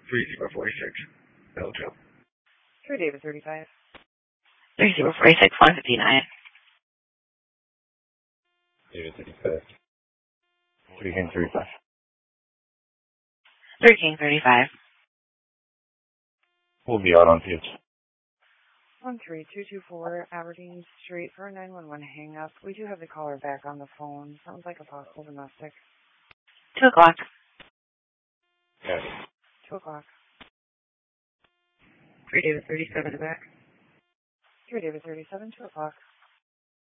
3046, Belgium. 3 David 35. 3046, 159. David 35. 3 King 35. 3 King 35. We'll be out on field. 13224 Aberdeen Street for a 911 hang up. We do have the caller back on the phone. Sounds like a possible domestic. 2 o'clock. Yes. 2 o'clock. 3 David 37 to back. 3 David 37, 2 o'clock.